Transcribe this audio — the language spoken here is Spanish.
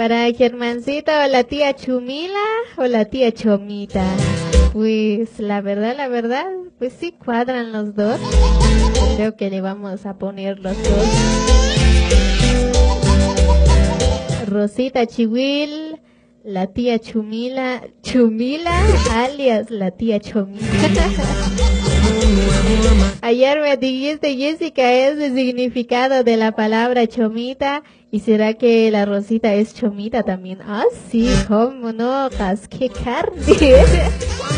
Para Germancito, la tía Chumila o la tía Chomita. Pues la verdad, pues sí cuadran los dos. Creo que le vamos a poner los dos. Rosita Chihuil, la tía Chumila, alias la tía Chomita. Ayer me dijiste, Jessica, es el significado de la palabra chomita. ¿Y será que la Rosita es chomita también? Ah, sí, cómo no, qué carne.